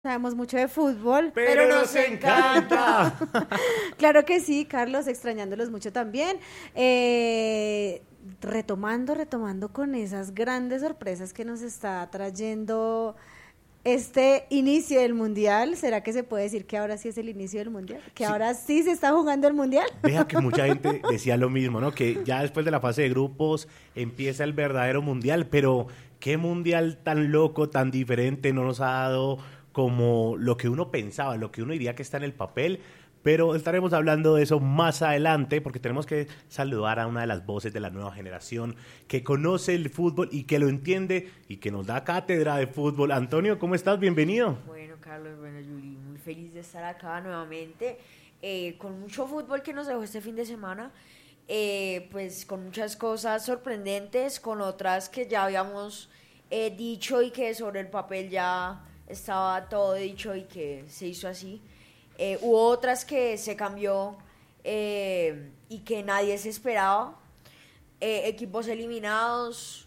Sabemos mucho de fútbol, Pero nos encanta. Claro que sí, Carlos, extrañándolos mucho también. Retomando con esas grandes sorpresas que nos está trayendo este inicio del Mundial. ¿Será que se puede decir que ahora sí es el inicio del Mundial? ¿Que Sí. ahora sí se está jugando el Mundial? Vea que mucha gente decía lo mismo, ¿no? Que ya después de la fase de grupos empieza el verdadero mundial, pero qué mundial tan loco, tan diferente no nos ha dado como lo que uno pensaba, lo que uno diría que está en el papel. Pero estaremos hablando de eso más adelante porque tenemos que saludar a una de las voces de la nueva generación que conoce el fútbol y que lo entiende y que nos da cátedra de fútbol. Antonio, ¿cómo estás? Bienvenido. Bueno, Carlos, bueno, Yuli, muy feliz de estar acá nuevamente, con mucho fútbol que nos dejó este fin de semana, pues con muchas cosas sorprendentes, con otras que ya habíamos dicho y que sobre el papel ya estaba todo dicho y que se hizo así. Hubo otras que se cambió y que nadie se esperaba, equipos eliminados,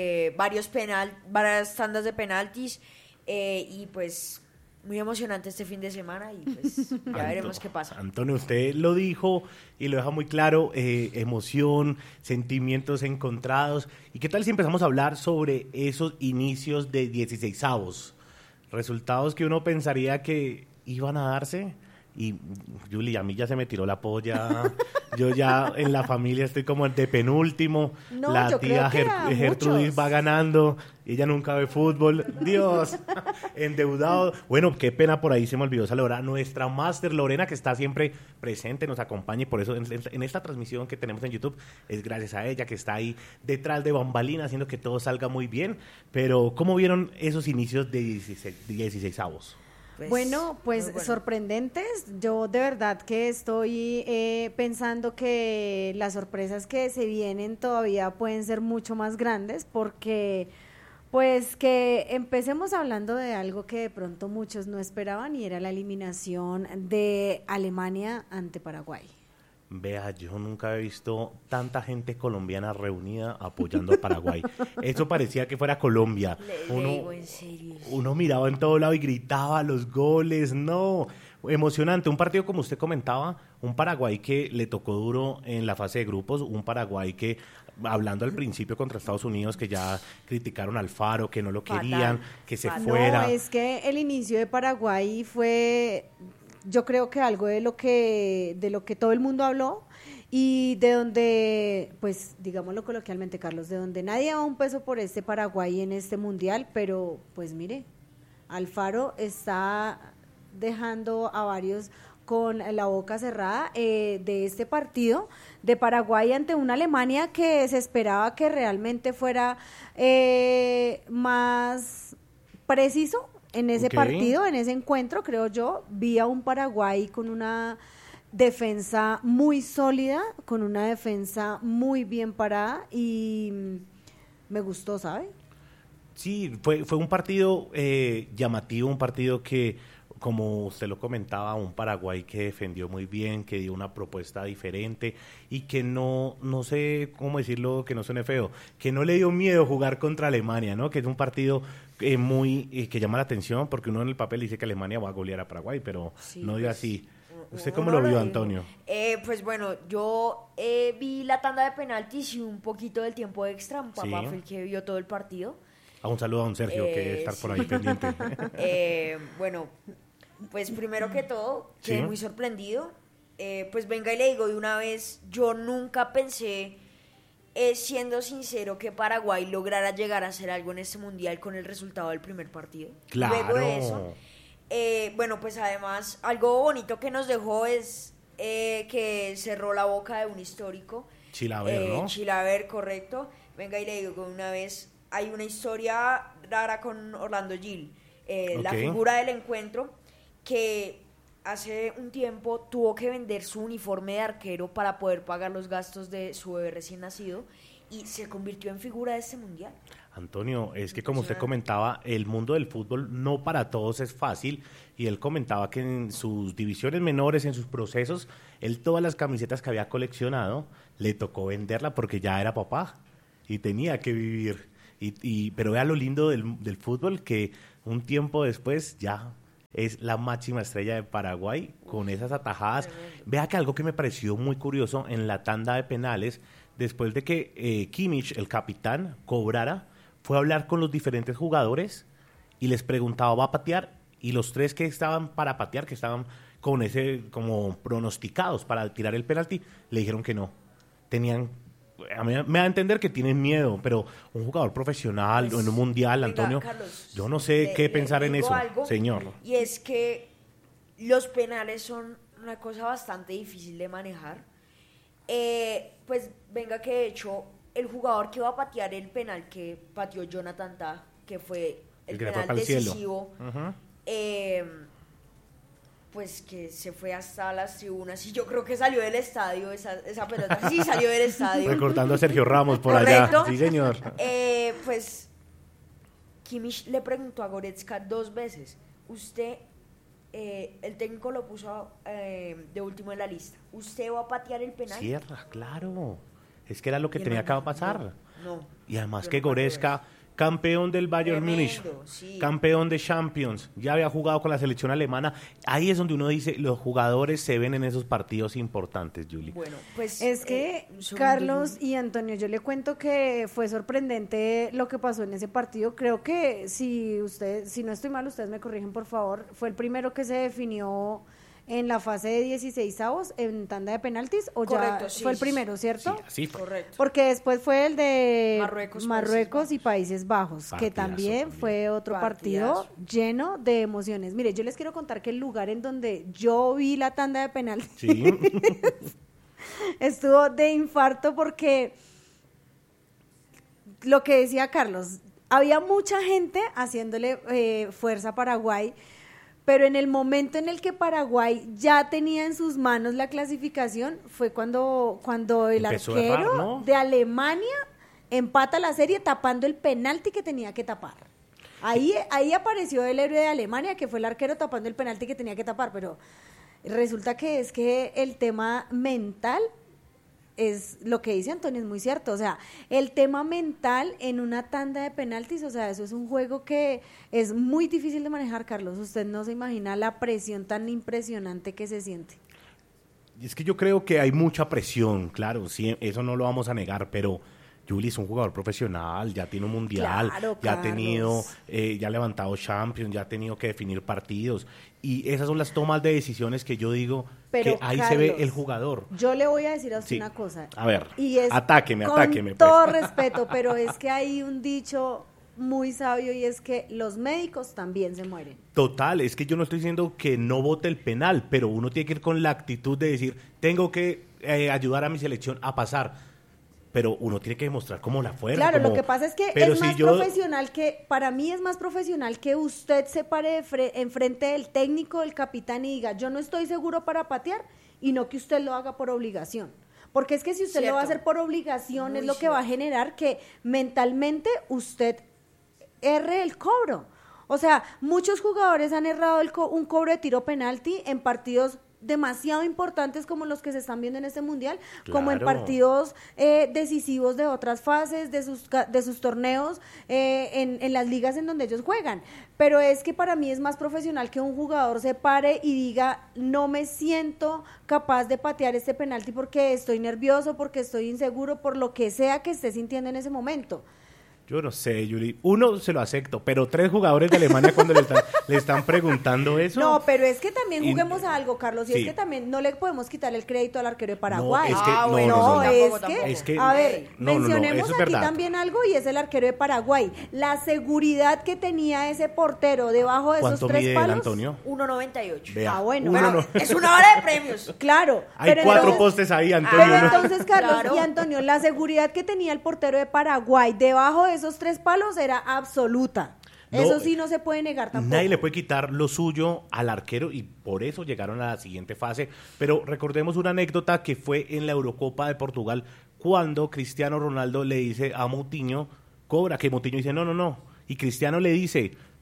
varias tandas de penaltis, y pues muy emocionante este fin de semana y pues ya veremos qué pasa. Antonio, usted lo dijo y lo deja muy claro, emoción, sentimientos encontrados. ¿Y qué tal si empezamos a hablar sobre esos inicios de 16avos? Resultados que uno pensaría que iban a darse. Y Juli, a mí ya se me tiró la polla. Yo ya en la familia estoy como de penúltimo. No, la yo tía creo que a Gertrudis muchos. va ganando. Ella nunca ve fútbol. Dios, endeudado. Bueno, qué pena, por ahí se me olvidó saludar a nuestra máster Lorena, que está siempre presente, nos acompaña. Y por eso en esta transmisión que tenemos en YouTube es gracias a ella, que está ahí detrás de bambalina haciendo que todo salga muy bien. Pero, ¿cómo vieron esos inicios de 16avos? Bueno, pues muy bueno. sorprendentes. Yo de verdad que estoy pensando que las sorpresas que se vienen todavía pueden ser mucho más grandes porque pues que empecemos hablando de algo que de pronto muchos no esperaban y era la eliminación de Alemania ante Paraguay. Vea, yo nunca he visto tanta gente colombiana reunida apoyando a Paraguay. Eso parecía que fuera Colombia. Le digo en serio. Uno miraba en todo lado y gritaba los goles. No, emocionante. Un partido, como usted comentaba, un Paraguay que le tocó duro en la fase de grupos, un Paraguay que, hablando al principio contra Estados Unidos, que ya criticaron al Faro, que no lo Fatal, querían, que se fatal. fuera. No, es que el inicio de Paraguay fue, yo creo que algo de lo que todo el mundo habló y de donde, pues, digámoslo coloquialmente, Carlos, de donde nadie da un peso por este Paraguay en este mundial, pero, pues, mire, Alfaro está dejando a varios con la boca cerrada de este partido de Paraguay ante una Alemania que se esperaba que realmente fuera más preciso en ese Ok. partido, en ese encuentro, creo yo. Vi a un Paraguay con una defensa muy sólida, con una defensa muy bien parada y me gustó, ¿sabe? Sí, fue un partido llamativo, un partido que, como usted lo comentaba, un Paraguay que defendió muy bien, que dio una propuesta diferente y que no sé cómo decirlo, que no suene feo, que no le dio miedo jugar contra Alemania, ¿no? Que es un partido que llama la atención porque uno en el papel dice que Alemania va a golear a Paraguay, pero Sí, no dio pues, así. ¿Usted uno cómo no lo vio, dijo. Antonio? Pues bueno, yo vi la tanda de penaltis y un poquito del tiempo extra. Mi papá Sí. fue el que vio todo el partido. Un saludo a don Sergio, que debe estar por ahí Sí. pendiente. Bueno, pues primero que todo, quedé Sí. muy sorprendido. Pues venga y le digo de una vez, yo nunca pensé, siendo sincero, que Paraguay lograra llegar a hacer algo en este mundial con el resultado del primer partido. Claro. Luego de eso, bueno, pues además, algo bonito que nos dejó es que cerró la boca de un histórico. Chilaver, ¿no? Chilaver, correcto. Venga y le digo que una vez hay una historia rara con Orlando Gil, la Ok. figura del encuentro, que hace un tiempo tuvo que vender su uniforme de arquero para poder pagar los gastos de su bebé recién nacido y se convirtió en figura de este mundial. Antonio, es que como usted Impresionante. comentaba, el mundo del fútbol no para todos es fácil y él comentaba que en sus divisiones menores, en sus procesos, él todas las camisetas que había coleccionado le tocó venderla porque ya era papá y tenía que vivir. Pero vea lo lindo del fútbol que un tiempo después ya es la máxima estrella de Paraguay con esas atajadas. Vea que algo que me pareció muy curioso en la tanda de penales, después de que Kimmich, el capitán, cobrara, fue a hablar con los diferentes jugadores y les preguntaba, ¿va a patear? Y los 3 que estaban para patear, que estaban con ese como pronosticados para tirar el penalti, le dijeron que no. A mí me da a entender que tienen miedo, pero un jugador profesional Pues, en un mundial, venga, Antonio, Carlos, yo no sé qué pensar en digo eso, algo, señor. Y es que los penales son una cosa bastante difícil de manejar. Pues venga que de hecho el jugador que va a patear el penal que pateó Jonathan Tah, que fue el que le fue penal para el cielo. decisivo, Ujú. pues que se fue hasta las tribunas y yo creo que salió del estadio esa pelota, sí salió del estadio. Recordando a Sergio Ramos por Correcto. allá. Sí, señor. Pues Kimmich le preguntó a Goretzka 2 veces, usted, el técnico lo puso de último en la lista, ¿usted va a patear el penal? Cierra, claro. Es que era lo que Y el tenía man que pasar. No. Y además Yo que no creo Goretzka, campeón del Bayern Múnich, Tremendo, sí. campeón de Champions, ya había jugado con la selección alemana. Ahí es donde uno dice, los jugadores se ven en esos partidos importantes, Julie. Bueno, pues Es que, un segundo, Carlos Juli. y Antonio, yo le cuento que fue sorprendente lo que pasó en ese partido. Creo que si no estoy mal, ustedes me corrigen, por favor. Fue el primero que se definió en la fase de 16avos en tanda de penaltis, o Correcto, ya sí, fue el sí, primero, ¿cierto? Sí, así fue. Correcto. Porque después fue el de Marruecos, y Países Bajos, que Partidazo también también. fue otro Partidazo. partido lleno de emociones. Mire, yo les quiero contar que el lugar en donde yo vi la tanda de penaltis Sí. estuvo de infarto porque lo que decía Carlos, había mucha gente haciéndole fuerza a Paraguay, pero en el momento en el que Paraguay ya tenía en sus manos la clasificación fue cuando el Empezó a arquero errar, ¿no? de Alemania empata la serie tapando el penalti que tenía que tapar. Ahí apareció el héroe de Alemania, que fue el arquero tapando el penalti que tenía que tapar, pero resulta que es que el tema mental es lo que dice Antonio, es muy cierto. O sea, el tema mental en una tanda de penaltis, o sea, eso es un juego que es muy difícil de manejar, Carlos. Usted no se imagina la presión tan impresionante que se siente. Y es que yo creo que hay mucha presión, claro, sí, eso no lo vamos a negar, pero Juli es un jugador profesional, ya tiene un mundial, Claro, ya ha tenido, Carlos. ya ha levantado Champions, ya ha tenido que definir partidos. Y esas son las tomas de decisiones que yo digo Pero, que ahí Carlos, se ve el jugador. Yo le voy a decir a usted Sí. una cosa. A ver, y es atáqueme, con pues. todo respeto, pero es que hay un dicho muy sabio y es que los médicos también se mueren. Total, es que yo no estoy diciendo que no vote el penal, pero uno tiene que ir con la actitud de decir, tengo que ayudar a mi selección a pasar. Pero uno tiene que demostrar como la fuerza. Claro, como- lo que pasa es que pero es si más yo- profesional que, para mí es más profesional que usted se pare enfrente del técnico, del capitán y diga, yo no estoy seguro para patear, y no que usted lo haga por obligación. Porque es que si usted lo va a Cierto. hacer por obligación, Muy es lo que va a cierto. generar que mentalmente usted erre el cobro. O sea, muchos jugadores han errado un cobro de tiro penalti en partidos demasiado importantes como los que se están viendo en este mundial, como en Claro. partidos decisivos de otras fases de sus torneos, en las ligas en donde ellos juegan. Pero es que para mí es más profesional que un jugador se pare y diga, no me siento capaz de patear este penalti porque estoy nervioso, porque estoy inseguro, por lo que sea que esté sintiendo en ese momento. Yo no sé, Yuli. Uno se lo acepto, pero 3 jugadores de Alemania cuando le están preguntando eso. No, pero es que también Y- juguemos a algo, Carlos, y Sí. es que también no le podemos quitar el crédito al arquero de Paraguay. es que- Ah, no, bueno, no, no, sí, es, tampoco, que, tampoco. Es que- a ver, no, no, no, mencionemos eso es aquí verdad. también algo y es el arquero de Paraguay. La seguridad que tenía ese portero debajo de esos ¿Cuánto 3 mide él, palos. Antonio? 1.98. Vea, Ah, bueno. uno Pero no- es una hora de premios. Claro. Hay pero 4 entonces- postes ahí, Antonio. Pero ¿no? entonces, Carlos Claro. y Antonio, la seguridad que tenía el portero de Paraguay debajo de esos 3 palos era absoluta. No, Eso sí no se puede negar tampoco. Nadie le puede quitar lo suyo al arquero y por eso llegaron a la siguiente fase. Pero recordemos una anécdota que fue en la Eurocopa de Portugal cuando Cristiano Ronaldo le dice a Moutinho, cobra, que Moutinho dice no. Y Cristiano le dice,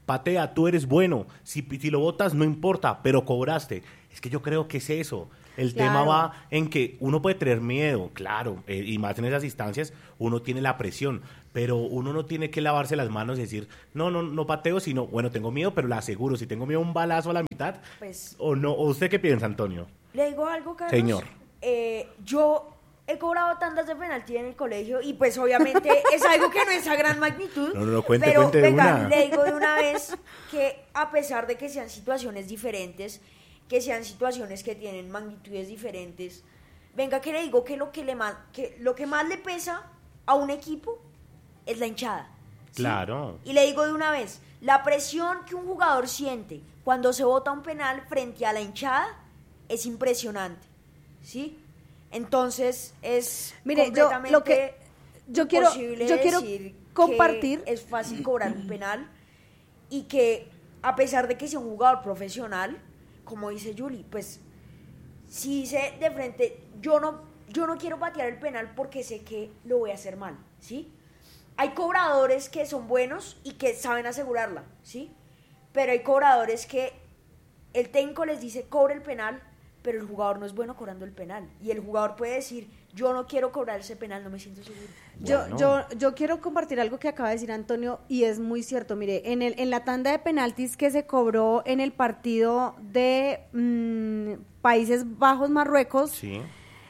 patea, tú eres bueno, si lo botas no importa, pero cobraste. Es que yo creo que es eso. El tema va en que uno puede tener miedo, claro, y más en esas instancias uno tiene la presión, pero uno no tiene que lavarse las manos y decir, no pateo, sino, bueno, tengo miedo, pero la aseguro, si tengo miedo a un balazo a la mitad, Pues, o no. ¿O usted qué piensa, Antonio? le digo algo, Carlos. Señor. Yo he cobrado tandas de penalti en el colegio y pues obviamente es algo que no es a gran magnitud. No, cuente, pero cuente de venga, una. le digo de una vez que a pesar de que sean situaciones diferentes, que sean situaciones que tienen magnitudes diferentes, venga que le digo que lo que más le pesa a un equipo es la hinchada. ¿sí? Claro. Y le digo de una vez, la presión que un jugador siente cuando se bota un penal frente a la hinchada es impresionante, ¿sí? Entonces es Mire, completamente yo quiero decir compartir. que es fácil cobrar un penal y que a pesar de que sea un jugador profesional, como dice Juli, pues si dice de frente, yo no quiero patear el penal porque sé que lo voy a hacer mal, ¿sí? Hay cobradores que son buenos y que saben asegurarla, ¿sí? Pero hay cobradores que el técnico les dice, cobre el penal, pero el jugador no es bueno cobrando el penal. Y el jugador puede decir, yo no quiero cobrar ese penal, no me siento seguro. Yo quiero compartir algo que acaba de decir Antonio y es muy cierto. Mire, en la tanda de penaltis que se cobró en el partido de Países Bajos-Marruecos, Sí.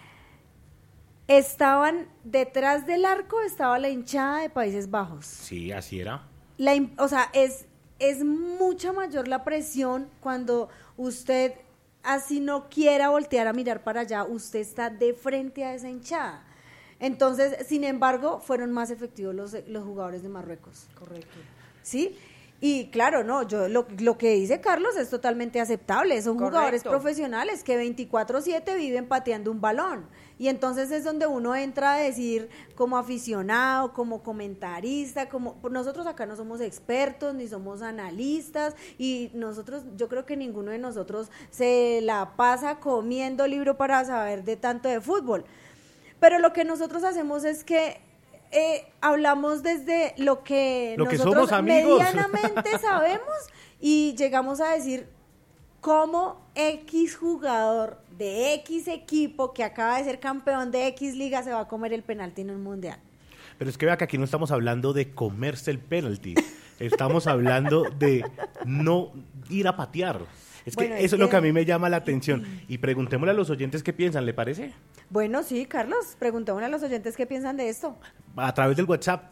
estaban detrás del arco, estaba la hinchada de Países Bajos. Sí, así era. O sea, es mucha mayor la presión cuando usted así no quiera voltear a mirar para allá, usted está de frente a esa hinchada. Entonces, sin embargo, fueron más efectivos los jugadores de Marruecos. Correcto. ¿Sí? Y claro, no, lo que dice Carlos es totalmente aceptable. Son Correcto. jugadores profesionales que 24/7 viven pateando un balón. Y entonces es donde uno entra a decir, como aficionado, como comentarista, nosotros acá no somos expertos ni somos analistas, y yo creo que ninguno de nosotros se la pasa comiendo libro para saber de tanto de fútbol. Pero lo que nosotros hacemos es que hablamos desde lo que nosotros somos amigos. medianamente sabemos y llegamos a decir cómo X jugador de X equipo que acaba de ser campeón de X liga se va a comer el penalti en un mundial. Pero es que vea que aquí no estamos hablando de comerse el penalti, estamos hablando de no ir a patear. Es que Bueno, eso es lo que a mí me llama la atención. Y preguntémosle a los oyentes qué piensan, ¿le parece? Bueno, sí, Carlos, preguntémosle a los oyentes qué piensan de esto. A través del WhatsApp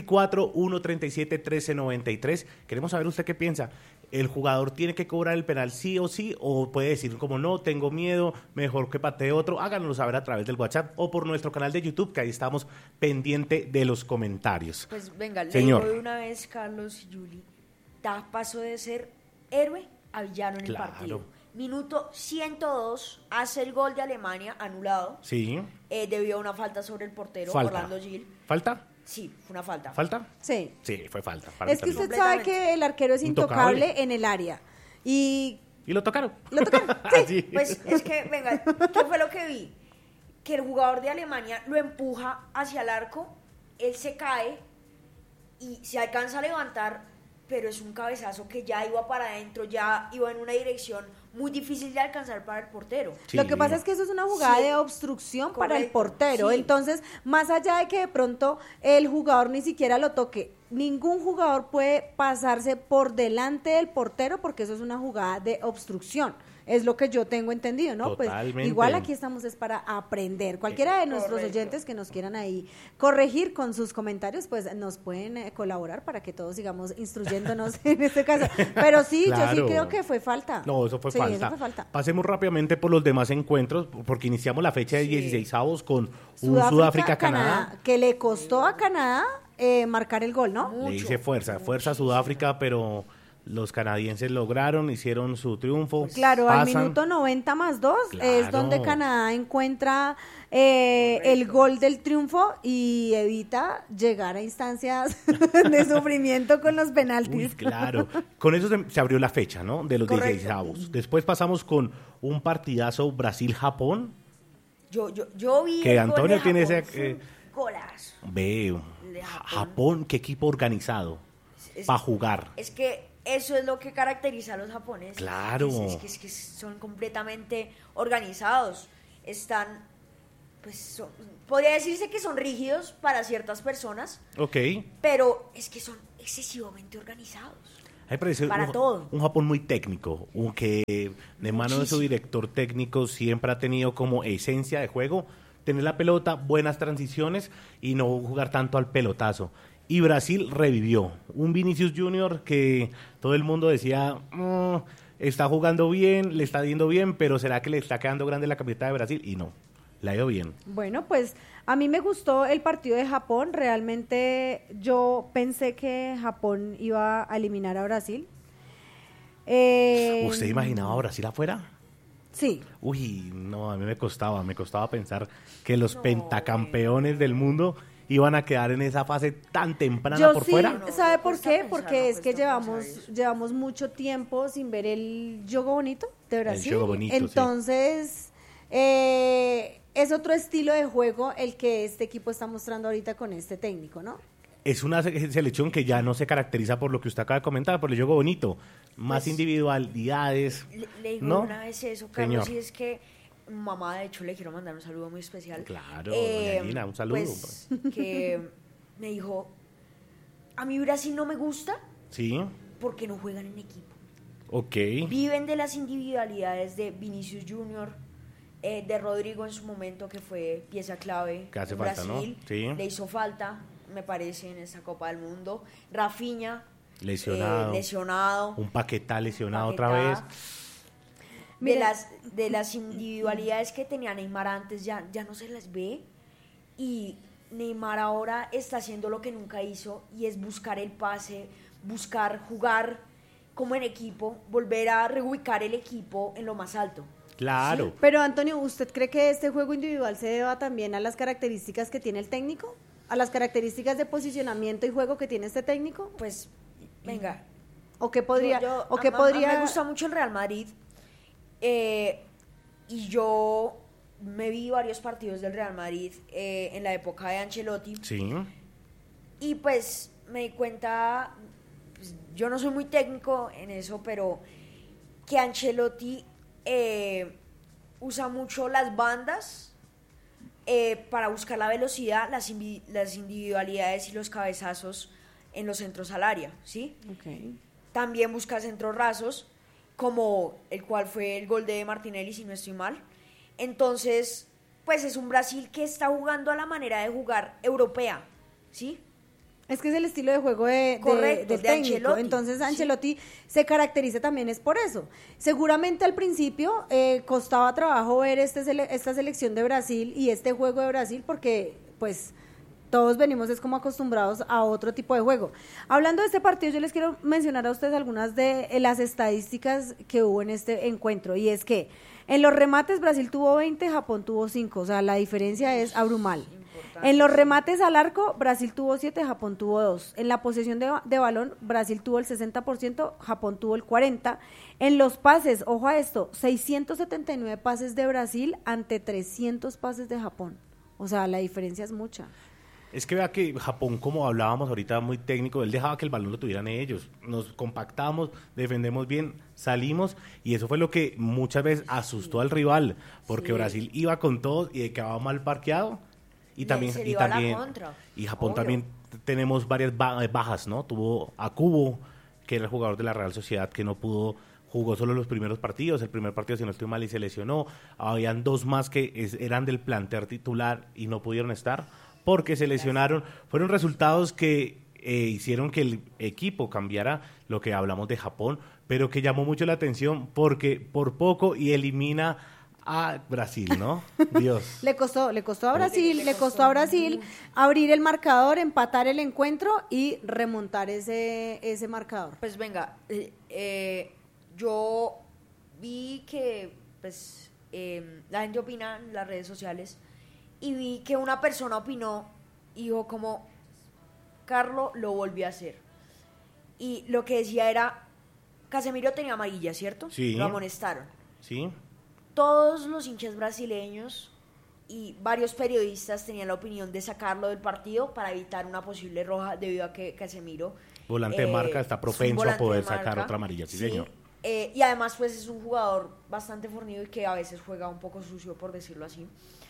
324-137-1393. Queremos saber usted qué piensa. ¿El jugador tiene que cobrar el penal sí o sí? ¿O puede decir como no, tengo miedo, mejor que patee otro? Háganoslo saber a través del WhatsApp o por nuestro canal de YouTube, que ahí estamos pendiente de los comentarios. Pues venga, Señor. le digo de una vez, Carlos y Juli, pasó de ser héroe a villano en Claro. el partido. Minuto 102, hace el gol de Alemania, anulado, Sí. debido a una falta sobre el portero, Falta. Orlando Gil. ¿Falta? Sí, fue una falta. ¿Falta? Sí. Sí, fue falta. Es que usted sabe que el arquero es intocable en el área. Y Y lo tocaron. lo tocaron. Así. Pues es que, venga, ¿qué fue lo que vi? Que el jugador de Alemania lo empuja hacia el arco, él se cae y se alcanza a levantar, pero es un cabezazo que ya iba para adentro, ya iba en una dirección muy difícil de alcanzar para el portero. Sí. Lo que pasa es que eso es una jugada Sí. de obstrucción para el Correcto, portero. sí. Entonces, más allá de que de pronto el jugador ni siquiera lo toque, ningún jugador puede pasarse por delante del portero porque eso es una jugada de obstrucción. Es lo que yo tengo entendido, ¿no? Totalmente. Pues igual aquí estamos es para aprender. Cualquiera de nuestros Correcto. oyentes que nos quieran ahí corregir con sus comentarios, pues nos pueden colaborar para que todos sigamos instruyéndonos en este caso. Pero sí, yo Claro. sí creo que fue falta. No, eso fue Sí, falta. eso fue falta. Pasemos rápidamente por los demás encuentros, porque iniciamos la fecha de Sí. 16avos con un Sudáfrica-Canadá. Que le costó a Canadá marcar el gol, ¿no? Le hice fuerza a Sudáfrica, pero los canadienses lograron, hicieron su triunfo. Claro, al pasan. minuto 90+2 es Claro. donde Canadá encuentra el gol del triunfo y evita llegar a instancias de sufrimiento con los Uy, penaltis. claro. Con eso se abrió la fecha, ¿no? De los Correcto. 16avos. Después pasamos con un partidazo Brasil-Japón. Yo vi Que el Antonio gol de tiene Japón, ese, fue un golazo. Veo. De Japón. Japón, qué equipo organizado Es- para jugar. Es que eso es lo que caracteriza a los japoneses. Claro. Es que son completamente organizados. Están, pues, podría decirse que son rígidos para ciertas personas, Ok. pero es que son excesivamente organizados. A mí me parece Para todo. un Japón muy técnico, un que de mano de su Muchísimo. director técnico siempre ha tenido como esencia de juego tener la pelota, buenas transiciones y no jugar tanto al pelotazo. Y Brasil revivió. Un Vinicius Junior que todo el mundo decía, está jugando bien, le está yendo bien, pero ¿será que le está quedando grande la camiseta de Brasil? Y no, le ha ido bien. Bueno, pues a mí me gustó el partido de Japón. Realmente yo pensé que Japón iba a eliminar a Brasil. ¿Usted imaginaba a Brasil afuera? Sí. Uy, no, a mí me costaba pensar que los pentacampeones del mundo iban a quedar en esa fase tan temprana Yo por sí, fuera. No, ¿sabe no por cuesta qué? pensar, Porque no es que cuesta pensar eso. llevamos mucho tiempo sin ver el juego bonito de Brasil. juego bonito, sí. Entonces, es otro estilo de juego el que este equipo está mostrando ahorita con este técnico, ¿no? Es una selección que ya no se caracteriza por lo que usted acaba de comentar, por el juego bonito, más Pues, individualidades, Le digo ¿no? una vez eso, Carlos, Señor. y es que mamá, de hecho, le quiero mandar un saludo muy especial. Claro, doña Lina, un saludo. Pues, que me dijo, a mí Brasil no me gusta Sí, porque no juegan en equipo. ok. Viven de las individualidades de Vinicius Junior, de Rodrigo en su momento, que fue pieza clave Que hace en falta, ¿no? Brasil. Sí. Le hizo falta, me parece, en esta Copa del Mundo. Rafinha, Lesionado. Un Paquetá lesionado otra vez. Paquetá. Mire. De las individualidades que tenía Neymar antes ya no se las ve, y Neymar ahora está haciendo lo que nunca hizo, y es buscar el pase, buscar jugar como en equipo, volver a reubicar el equipo en lo más alto. Claro. Pero Antonio, ¿usted cree que este juego individual se deba también a las características que tiene el técnico? ¿A las características de posicionamiento y juego que tiene este técnico? Pues, venga. ¿O qué podría? ¿O qué a podría? mí me gusta mucho el Real Madrid, y yo me vi varios partidos del Real Madrid en la época de Ancelotti. Sí. Y pues me di cuenta, pues, yo no soy muy técnico en eso, pero que Ancelotti usa mucho las bandas para buscar la velocidad, las individualidades y los cabezazos en los centros al área, ¿sí? Okay. También busca centros rasos, como el cual fue el gol de Martinelli, si no estoy mal. Entonces, pues es un Brasil que está jugando a la manera de jugar europea, ¿sí? Es que es el estilo de juego Correcto, del de técnico. Ancelotti. Entonces Sí. Ancelotti se caracteriza también es por eso. Seguramente al principio costaba trabajo ver esta selección de Brasil y este juego de Brasil porque pues todos venimos es como acostumbrados a otro tipo de juego. Hablando de este partido, yo les quiero mencionar a ustedes algunas de las estadísticas que hubo en este encuentro, y es que en los remates Brasil tuvo 20, Japón tuvo 5, o sea, la diferencia es abrumal. Importante, En los sí. remates al arco, Brasil tuvo 7, Japón tuvo 2. En la posesión de balón, Brasil tuvo el 60%, Japón tuvo el 40%. En los pases, ojo a esto, 679 pases de Brasil ante 300 pases de Japón. O sea, la diferencia es mucha. Es que vea que Japón, como hablábamos ahorita, muy técnico, él dejaba que el balón lo tuvieran ellos. Nos compactamos, defendemos bien, salimos, y eso fue lo que muchas veces asustó al rival, porque Sí. Brasil iba con todos y quedaba mal parqueado. Y también, Se le y iba a la también, contra, y Japón obvio. también tenemos varias bajas, ¿no? Tuvo a Kubo, que era el jugador de la Real Sociedad, que no pudo, jugó solo los primeros partidos, el primer partido, si no estoy mal, y se lesionó. Habían dos más que eran del plantel titular y no pudieron estar porque se lesionaron. Fueron resultados que hicieron que el equipo cambiara, lo que hablamos de Japón, pero que llamó mucho la atención porque por poco y elimina a Brasil, ¿no? Dios. Le costó a Brasil, Le le costó costó a Brasil abrir el marcador, empatar el encuentro y remontar ese marcador. Pues venga, yo vi que pues la gente opina en las redes sociales, y vi que una persona opinó y dijo como, Carlo lo volvió a hacer. Y lo que decía era, Casemiro tenía amarilla, ¿cierto? Sí. Lo amonestaron. ¿Sí? Todos los hinchas brasileños y varios periodistas tenían la opinión de sacarlo del partido para evitar una posible roja, debido a que Casemiro Volante de marca, está propenso a poder sacar otra amarilla, sí, señor. Y además pues es un jugador bastante fornido y que a veces juega un poco sucio, por decirlo así.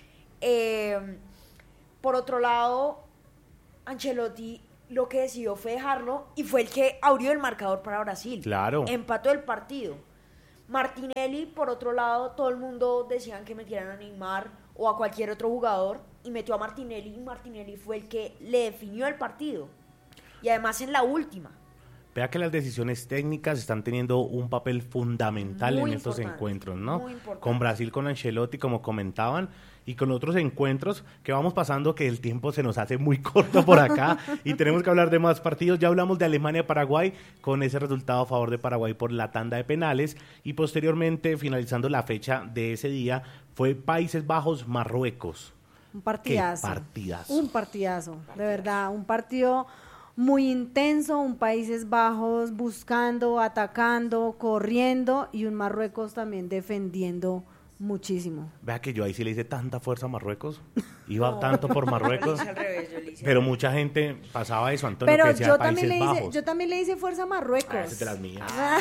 Por otro lado, Ancelotti lo que decidió fue dejarlo y fue el que abrió el marcador para Brasil. Claro. Empató el partido. Martinelli, por otro lado, todo el mundo decían que metieran a Neymar o a cualquier otro jugador y metió a Martinelli y Martinelli fue el que le definió el partido. Y además en la última. Vea que las decisiones técnicas están teniendo un papel fundamental Muy en estos importante, encuentros, ¿no? muy importante. Con Brasil, con Ancelotti, como comentaban, y con otros encuentros que vamos pasando, que el tiempo se nos hace muy corto por acá y tenemos que hablar de más partidos. Ya hablamos de Alemania-Paraguay con ese resultado a favor de Paraguay por la tanda de penales y posteriormente, finalizando la fecha de ese día, fue Países Bajos-Marruecos. Un partidazo. ¡Qué partidazo! Un partidazo, de verdad, un partido muy intenso, un Países Bajos buscando, atacando, corriendo y un Marruecos también defendiendo muchísimo. Vea que yo ahí sí le hice tanta fuerza a Marruecos, iba tanto por Marruecos, Yo le hice al revés, yo le hice pero al mucha gente pasaba eso, Antonio, Pero que decía yo Países también, Bajos. yo también le hice fuerza a Marruecos. Esa es de las mías. Ay,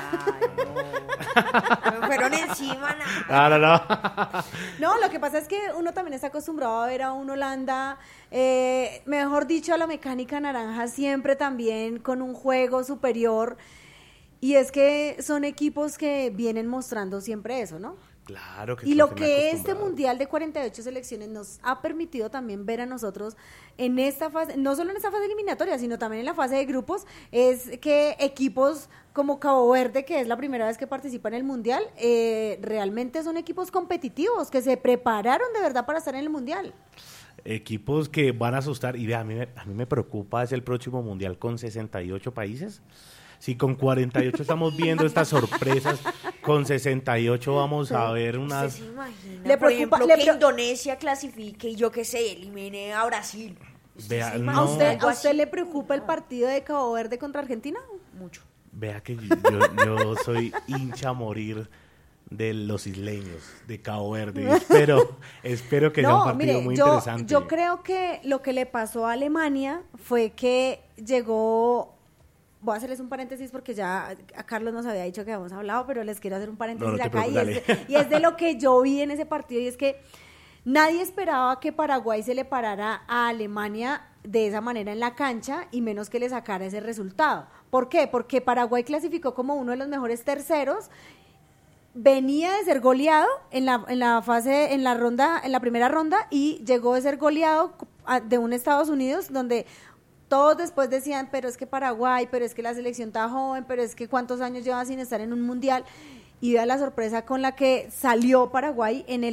no. Me fueron encima. Nada. No. No, lo que pasa es que uno también está acostumbrado a ver a un Holanda, mejor dicho, a la mecánica naranja siempre también con un juego superior. Y es que son equipos que vienen mostrando siempre eso, ¿no? Claro que Y sí, lo se me que este acostumbrado. mundial de 48 selecciones nos ha permitido también ver a nosotros en esta fase, no solo en esta fase eliminatoria, sino también en la fase de grupos, es que equipos como Cabo Verde, que es la primera vez que participa en el mundial, realmente son equipos competitivos, que se prepararon de verdad para estar en el mundial. Equipos que van a asustar, y vea, a mí me preocupa, es el próximo mundial con 68 países. Si con 48 estamos viendo estas sorpresas, con 68 vamos a ver ¿Usted unas... se imagina, Le por preocupa- ejemplo, le que pre- Indonesia clasifique y yo qué sé, elimine a Brasil? ¿Usted Vea, se no. imagina ¿A usted, algo ¿A usted así? le preocupa el partido de Cabo Verde contra Argentina? Mucho. Vea que yo soy hincha a morir de los isleños, de Cabo Verde. Espero que sea un partido muy interesante. Yo creo que lo que le pasó a Alemania fue que llegó... Voy a hacerles un paréntesis porque ya a Carlos nos había dicho que habíamos hablado, pero les quiero hacer un paréntesis No te acá preocupes, y es de lo que yo vi en ese partido y es que nadie esperaba que Paraguay se le parara a Alemania de esa manera en la cancha y menos que le sacara ese resultado. ¿Por qué? Porque Paraguay clasificó como uno de los mejores terceros, venía de ser goleado en la fase, en la primera ronda y llegó de ser goleado de un Estados Unidos donde todos después decían, pero es que Paraguay, pero es que la selección está joven, pero es que cuántos años lleva sin estar en un mundial. Y vea la sorpresa con la que salió Paraguay en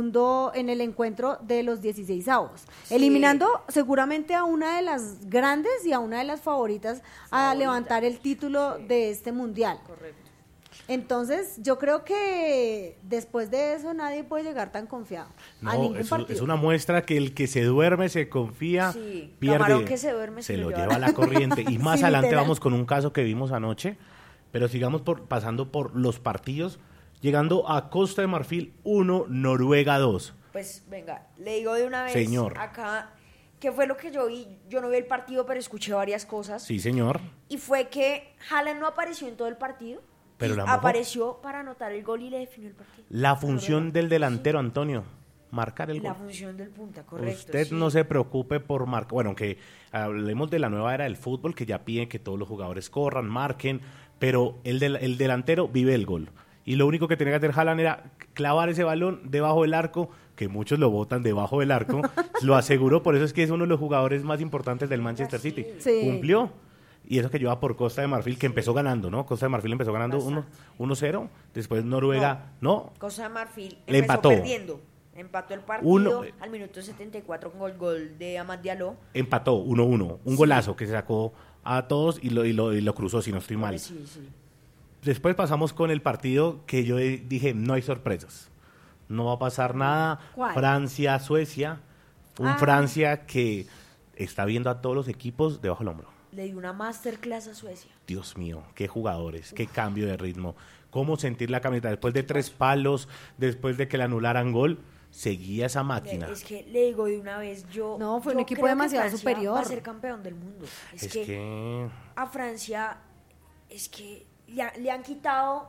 el encuentro de los 16avos, Sí. eliminando seguramente a una de las grandes y a una de las favoritas a levantar el título de este mundial. Correcto. Entonces, yo creo que después de eso nadie puede llegar tan confiado a No, ningún partido. es una muestra que el que se duerme, se confía, Sí, pierde, camarón que se duerme se lo lleva a la corriente. Y más Sí, adelante literal. vamos con un caso que vimos anoche, pero sigamos pasando por los partidos, llegando a Costa de Marfil 1, Noruega 2. Pues venga, le digo de una vez Señor. acá, ¿qué fue lo que yo vi? Yo no vi el partido, pero escuché varias cosas. Sí, señor. Y fue que Haaland no apareció en todo el partido. Pero y la mojó. apareció para anotar el gol y le definió el partido. La función del delantero, Antonio, marcar el La gol. función del punta, correcto. Usted sí. no se preocupe por marcar. Bueno, que hablemos de la nueva era del fútbol, que ya piden que todos los jugadores corran, marquen, pero el delantero vive el gol. Y lo único que tenía que hacer Haaland era clavar ese balón debajo del arco, que muchos lo botan debajo del arco. Lo aseguró, por eso es que es uno de los jugadores más importantes del Manchester City. Sí. Cumplió. Y eso que lleva por Costa de Marfil, que empezó ganando, ¿no? Costa de Marfil empezó ganando Bastante. 1-0. Después Noruega, no. Costa de Marfil Le empezó empató. perdiendo. Empató el partido Uno. al minuto 74 con el gol de Amad Diallo. Empató 1-1. Un golazo que se sacó a todos y lo cruzó, si no estoy mal. Sí, sí. Después pasamos con el partido que yo dije, no hay sorpresas. No va a pasar nada. ¿Cuál? Francia-Suecia. Un Francia que está viendo a todos los equipos debajo del hombro. Le dio una masterclass a Suecia. Dios mío, qué jugadores, qué cambio de ritmo. Cómo sentir la camiseta después de 3 palos, después de que le anularan gol. seguía esa máquina. Es que le digo de una vez, No, fue un yo equipo creo que demasiado Francia superior. va a ser campeón del mundo. Es que a Francia es que le han quitado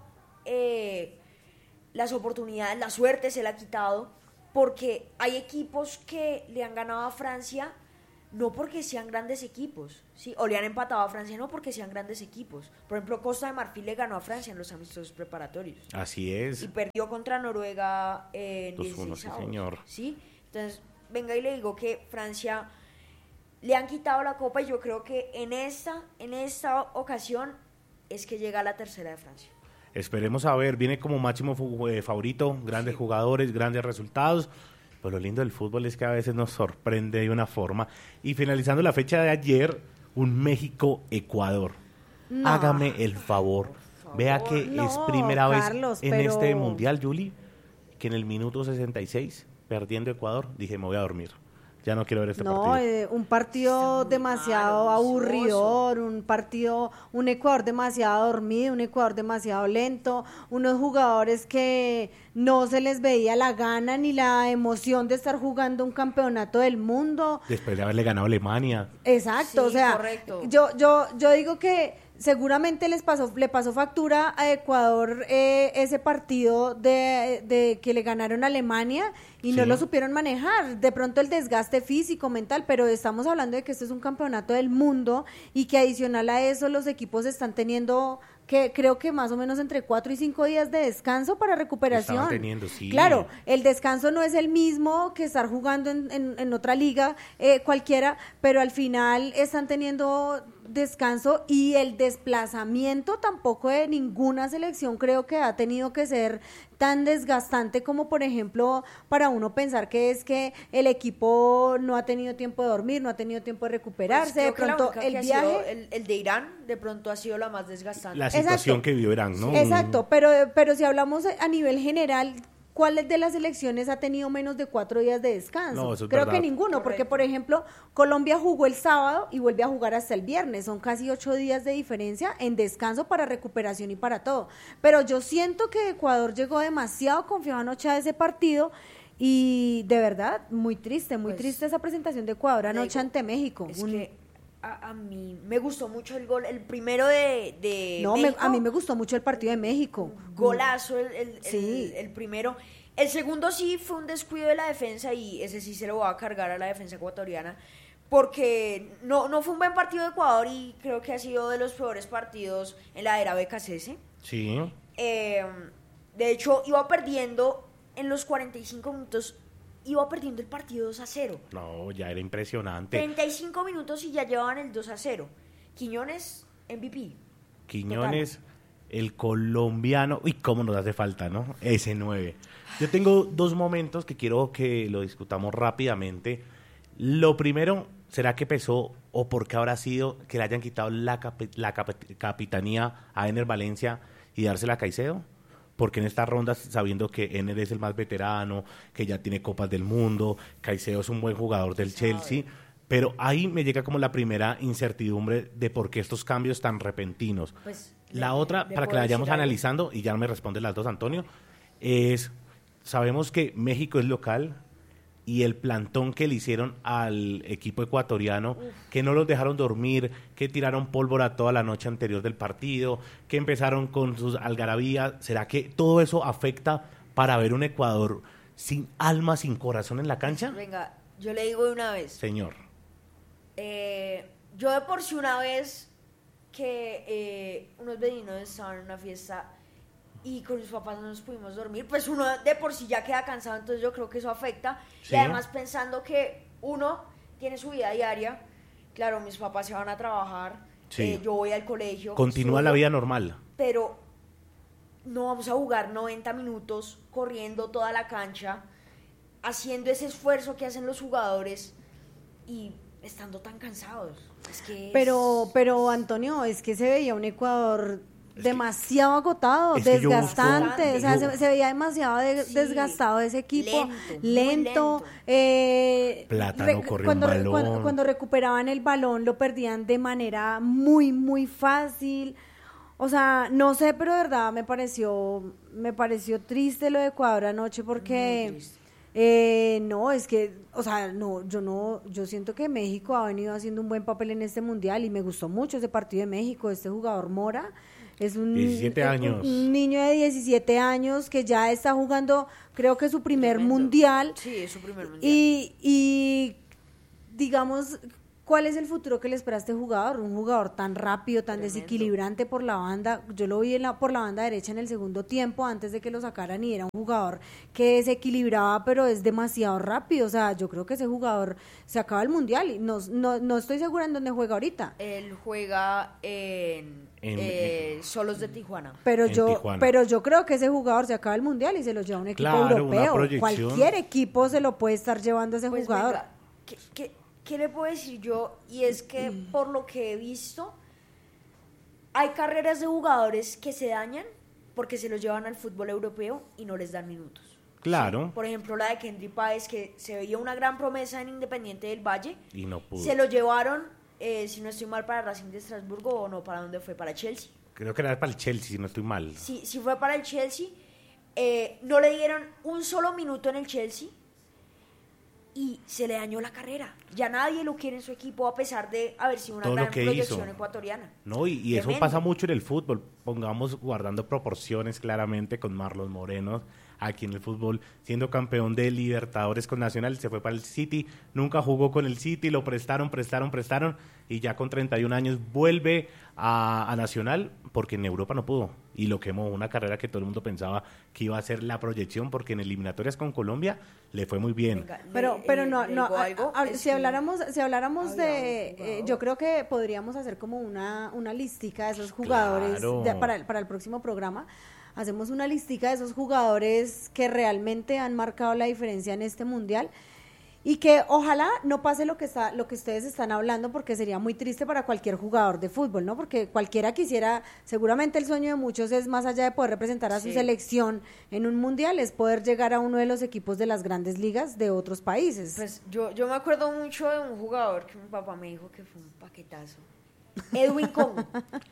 las oportunidades, la suerte se la ha quitado, porque hay equipos que le han ganado a Francia no porque sean grandes equipos, ¿sí? O le han empatado a Francia no porque sean grandes equipos. Por ejemplo, Costa de Marfil le ganó a Francia en los amistosos preparatorios. Así es. Y perdió contra Noruega en 2-1, sí, señor. ¿Sí? Entonces, venga y le digo que Francia le han quitado la copa y yo creo que en esta ocasión es que llega la tercera de Francia. Esperemos a ver, viene como máximo favorito, grandes jugadores, grandes resultados. Pues lo lindo del fútbol es que a veces nos sorprende de una forma. Y finalizando la fecha de ayer, un México-Ecuador. No. Hágame el favor. Vea que No, es primera Carlos, vez en pero- este Mundial, Juli, que en el minuto 66, perdiendo Ecuador, dije, me voy a dormir. Ya no quiero ver este No, partido. un partido Está muy demasiado malo, aburridor, un Ecuador demasiado dormido, un Ecuador demasiado lento, unos jugadores que no se les veía la gana ni la emoción de estar jugando un campeonato del mundo. Después de haberle ganado a Alemania. Exacto, Sí, o sea, correcto. yo digo que seguramente le pasó factura a Ecuador ese partido de que le ganaron a Alemania y no Sí. lo supieron manejar. De pronto el desgaste físico, mental, pero estamos hablando de que esto es un campeonato del mundo y que adicional a eso los equipos están teniendo que creo que más o menos entre 4 y 5 días de descanso para recuperación. Estaban teniendo, sí. Claro, el descanso no es el mismo que estar jugando en otra liga cualquiera, pero al final están teniendo descanso y el desplazamiento tampoco de ninguna selección creo que ha tenido que ser tan desgastante como por ejemplo para uno pensar que es que el equipo no ha tenido tiempo de dormir, no ha tenido tiempo de recuperarse, Pues de creo que la pronto única el que ha sido viaje... el de Irán de pronto ha sido la más desgastante. La situación Exacto. que vivió Irán, ¿no? Exacto, pero si hablamos a nivel general, ¿cuál de las selecciones ha tenido menos de 4 días de descanso? No, eso es Creo verdad. que ninguno, porque Correcto. por ejemplo, Colombia jugó el sábado y vuelve a jugar hasta el viernes, son casi 8 días de diferencia en descanso para recuperación y para todo. Pero yo siento que Ecuador llegó demasiado confiado anoche a ese partido y de verdad, muy triste Pues, esa presentación de Ecuador anoche digo, ante México. Es que a mí me gustó mucho el gol, el primero de No, México. a mí me gustó mucho el partido de México. Golazo Sí. el primero. El segundo sí fue un descuido de la defensa y ese sí se lo va a cargar a la defensa ecuatoriana porque no fue un buen partido de Ecuador y creo que ha sido de los peores partidos en la era BKCS. Sí. De hecho, iba perdiendo en los 45 minutos, iba perdiendo el partido 2-0. No, ya era impresionante. 35 minutos y ya llevaban el 2-0. Quiñones, MVP. Quiñones, el colombiano, uy, cómo nos hace falta, ¿no? Ese 9. Yo tengo dos momentos que quiero que lo discutamos rápidamente. Lo primero, ¿será que pesó o por qué habrá sido que le hayan quitado la capitanía a Ener Valencia y dársela a Caicedo? Porque en estas rondas, sabiendo que Ener es el más veterano, que ya tiene Copas del Mundo, Caicedo es un buen jugador del Chelsea, pero ahí me llega como la primera incertidumbre de por qué estos cambios tan repentinos. Pues, La otra, para que la vayamos analizando, y ya me responde las dos, Antonio, es, sabemos que México es local y el plantón que le hicieron al equipo ecuatoriano, que no los dejaron dormir, que tiraron pólvora toda la noche anterior del partido, que empezaron con sus algarabías, ¿será que todo eso afecta para ver un Ecuador sin alma, sin corazón en la cancha? Venga, yo le digo de una vez. Señor. Yo de por sí una vez que unos vecinos estaban en una fiesta y con mis papás no nos pudimos dormir, pues uno de por sí ya queda cansado, entonces yo creo que eso afecta. Sí. Y además pensando que uno tiene su vida diaria, claro, mis papás se van a trabajar, Sí. yo voy al colegio. Continúa estudio, la vida normal. pero no vamos a jugar 90 minutos corriendo toda la cancha, haciendo ese esfuerzo que hacen los jugadores y estando tan cansados. Es que Pero Antonio, es que se veía un Ecuador demasiado agotado, es que yo desgastante, busco- o sea, yo- se veía demasiado Sí, desgastado ese equipo, lento, muy lento. Plátano corrió un balón. Cuando recuperaban el balón lo perdían de manera muy, muy fácil. O sea, no sé, pero de verdad me pareció triste lo de Ecuador anoche Muy porque triste. No, es que, o sea, yo siento que México ha venido haciendo un buen papel en este mundial y me gustó mucho ese partido de México, este jugador Mora. Es 17 años. Un niño de 17 años que ya está jugando, creo que su primer mundial. Sí, es su primer mundial. Y digamos, ¿cuál es el futuro que le espera a este jugador? Un jugador tan rápido, tan desequilibrante por la banda. Yo lo vi por la banda derecha en el segundo tiempo, antes de que lo sacaran, y era un jugador que desequilibraba, pero es demasiado rápido. O sea, yo creo que ese jugador se acaba el mundial y no estoy segura en dónde juega ahorita. Él juega en Solos de Tijuana. Pero Tijuana. pero yo creo que ese jugador se acaba el mundial y se lo lleva un equipo Claro, europeo. una proyección. Cualquier equipo se lo puede estar llevando a ese Pues jugador. venga, ¿qué le puedo decir yo? Y es que por lo que he visto, hay carreras de jugadores que se dañan porque se los llevan al fútbol europeo y no les dan minutos. Claro. ¿Sí? Por ejemplo, la de Kendry Páez, que se veía una gran promesa en Independiente del Valle. Y no pudo. Se lo llevaron, si no estoy mal, para Racing de Estrasburgo, o no, ¿para dónde fue? ¿Para Chelsea? Creo que era para el Chelsea, si no estoy mal. Sí, fue para el Chelsea. No le dieron un solo minuto en el Chelsea y se le dañó la carrera. Ya nadie lo quiere en su equipo, a pesar de haber sido una Todo lo gran que proyección hizo. ecuatoriana. No, y eso Tremendo. pasa mucho en el fútbol. Pongamos, guardando proporciones claramente, con Marlon Moreno aquí en el fútbol, siendo campeón de Libertadores con Nacional, se fue para el City, nunca jugó con el City, lo prestaron, y ya con 31 años vuelve a Nacional, porque en Europa no pudo, y lo quemó, una carrera que todo el mundo pensaba que iba a ser la proyección, porque en eliminatorias con Colombia le fue muy bien. Venga, Pero le digo algo, es si que habláramos de, jugador. yo creo que podríamos hacer como una listica de esos jugadores Claro. para el próximo programa. Hacemos una listica de esos jugadores que realmente han marcado la diferencia en este mundial y que ojalá no pase lo que ustedes están hablando, porque sería muy triste para cualquier jugador de fútbol, ¿no? Porque cualquiera quisiera, seguramente el sueño de muchos es, más allá de poder representar a su Sí. selección en un mundial, es poder llegar a uno de los equipos de las grandes ligas de otros países. Pues yo me acuerdo mucho de un jugador que mi papá me dijo que fue un paquetazo. Edwin Con.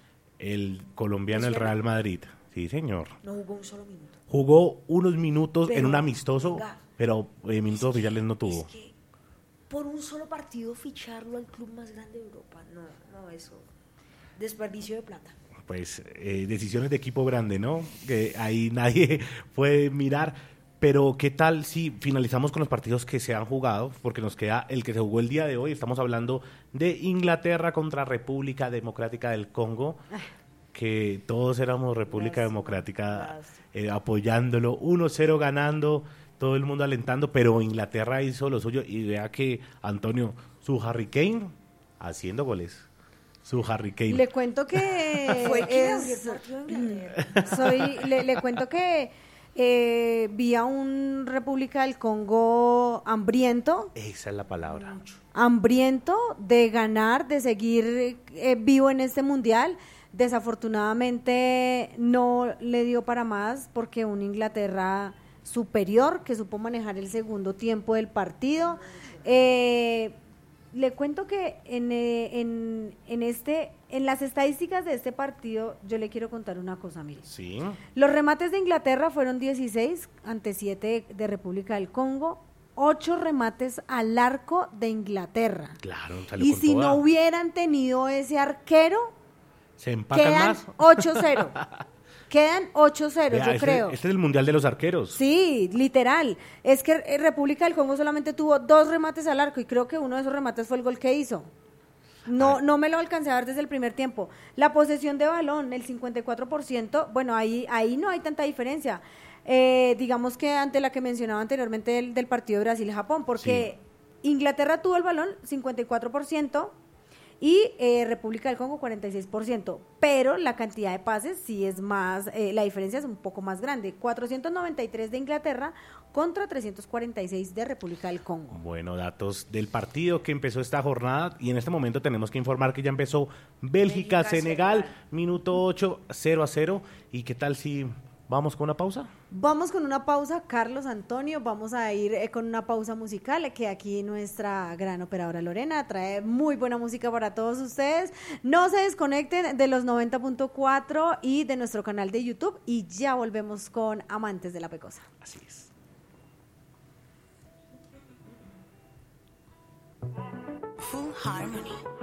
El colombiano ¿Me del suena? Real Madrid. Sí, señor. No jugó un solo minuto. Jugó unos minutos Pero, en un amistoso, venga, pero minutos oficiales no tuvo. Es que por un solo partido ficharlo al club más grande de Europa, no, eso. Desperdicio de plata. Pues decisiones de equipo grande, ¿no? Que ahí nadie puede mirar. Pero ¿qué tal si finalizamos con los partidos que se han jugado? Porque nos queda el que se jugó el día de hoy. Estamos hablando de Inglaterra contra República Democrática del Congo, que todos éramos República Lástima, Democrática lástima. apoyándolo, 1-0 ganando, todo el mundo alentando, pero Inglaterra hizo lo suyo. Y vea que, Antonio, su Harry Kane haciendo goles. Su Harry Kane. Le cuento que Fue que abrió el partido de Inglaterra. le cuento que vi a un República del Congo hambriento Esa es la palabra. de ganar, de seguir vivo en este mundial. Desafortunadamente no le dio para más, porque una Inglaterra superior que supo manejar el segundo tiempo del partido. Le cuento que en las estadísticas de este partido yo le quiero contar una cosa, mire. Sí. Los remates de Inglaterra fueron 16 ante 7 de República del Congo, 8 remates al arco de Inglaterra. Claro, salió Y con si toda. no hubieran tenido ese arquero, Se empatan quedan más. 8-0. Quedan 8-0, Vea, yo este, creo. este es el Mundial de los Arqueros. Sí, literal. Es que República del Congo solamente tuvo 2 remates al arco y creo que uno de esos remates fue el gol que hizo. No me lo alcancé a ver desde el primer tiempo. La posesión de balón, el 54%, bueno, ahí no hay tanta diferencia. Digamos que ante la que mencionaba anteriormente del partido de Brasil-Japón, porque Inglaterra tuvo el balón 54%, y República del Congo 46%, pero la cantidad de pases sí es más, la diferencia es un poco más grande, 493 de Inglaterra contra 346 de República del Congo. Bueno, datos del partido que empezó esta jornada, y en este momento tenemos que informar que ya empezó Bélgica-Senegal, minuto 8, 0-0. ¿Y qué tal si vamos con una pausa? Vamos con una pausa, Carlos Antonio, vamos a ir con una pausa musical, que aquí nuestra gran operadora Lorena trae muy buena música para todos ustedes. No se desconecten de los 90.4 y de nuestro canal de YouTube, y ya volvemos con Amantes de la Pecosa. Así es. Harmony.